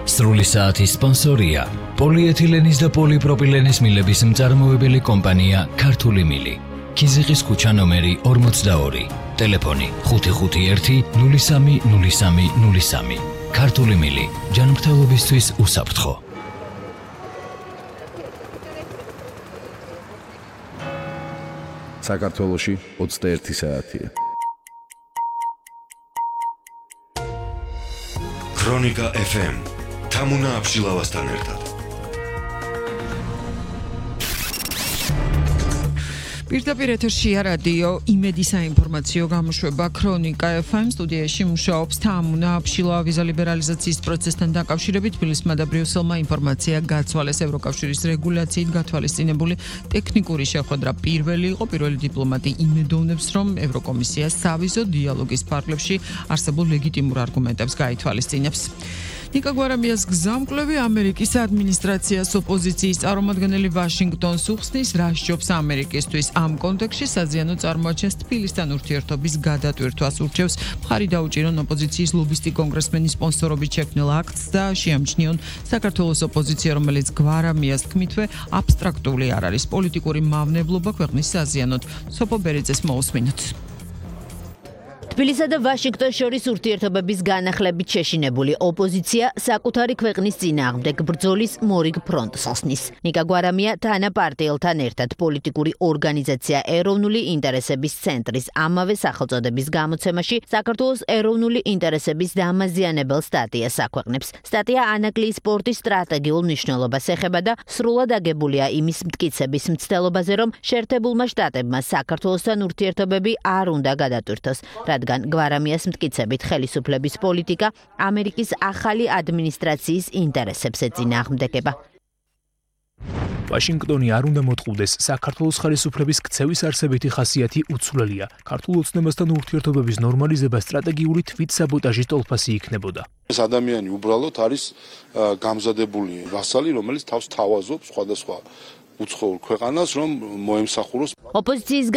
სრული საათის სპონსორია პოლიეთილენის და პოლიპროპილენის მილების მწარმოებელი კომპანია ქართული მილი. ქიზიყის ქუჩა ნომერი 42. ტელეფონი 551-030303. ქართული მილი. ჯანმრთელობისთვის უსაფრთხო. საქართველოში 21 საათია. ქრონიკა FM. თამუნა აბშილავასთან ერთად. პირდაპირ ეთერშია რადიო იმედი საინფორმაციო გამოშვება ქრონიკა FM სტუდიაში მუშაობს თამუნა აბშილავა ვიზა ლიბერალიზაციის პროცესთან დაკავშირებით თბილისმა და ბრიუსელმა ინფორმაცია გაცვალეს ევროკავშირის რეგულაციით გათვალისწინებული ტექნიკური შეხვედრა პირველი იყო პირველი დიპლომატი იმედოვნებს რომ ევროკომისია სავიზო დიალოგის ფარგლებში არსებულ ლეგიტიმურ არგუმენტებს გაითვალისწინებს. ნიკარაგუის გზამკვლევი ამერიკის ადმინისტრაციას ოპოზიციის წარმომადგენელი ვაშინგტონს უხსნის რა სჯობს ამერიკისთვის ამ კონტექსტში საზიანო წარმოაჩენს თბილისთან ურთიერთობის გადატვირთვას ურჩევს მხარი დაუჭირონ ოპოზიციის ლობისტი კონგრესმენის სპონსორობით შექმნილ აქტს და შეამჩნიონ საქართველოს ოპოზიცია რომელიც გვარამიას თქმითვე აბსტრაქტული არ არის პოლიტიკური მავნებლობა ქვეყნის საზიანოდ სოფო ბერიძეს მოусმინოთ. თბილისსა და ვაშინგტონს შორის ურთიერთობების განახლებით შეშინებული ოპოზიცია საკუთარი ქვეყნის წინააღმდეგ ბრძოლის მორიგ ფრონტს ხსნის. ნიკა გვარამია თანაპარტიელთან ერთად პოლიტიკური ორგანიზაცია ეროვნული ინტერესების ცენტრის ამავე სახელწოდების გამოცემაში საქართველოს ეროვნული ინტერესების დამაზიანებელ სტატიას აქვეყნებს. სტატია ანაკლიის სპორტის სტრატეგიულ მნიშვნელობას ეხება და სრულად აგებულია იმის მტკიცების მცდელობაზე, რომ შეერთებულმა შტატებმა საქართველოსთან ურთიერთობები არ უნდა გადატვირთოს, რადგან გვარამიას მტკიცებით ხელისუფლების პოლიტიკა ამერიკის ახალი ადმინისტრაციის ინტერესებს ეწინააღმდეგება. ვაშინგტონი არ უნდა მოტყუდეს საქართველოს ხელისუფლების ქცევის არსებითი ხასიათი უცვლელია. ქართულ ოცნებასთან ურთიერთობების ნორმალიზება სტრატეგიული თვითსაბოტაჟის ტოლფასი იქნებოდა. ეს ადამიანი უბრალოდ არის გამზადებული ვასალი, რომელიც თავს თავაზობს სხვადასხვა უცხოურ ქვეყანას, რომ მოემსახუროს. ოპოზიციის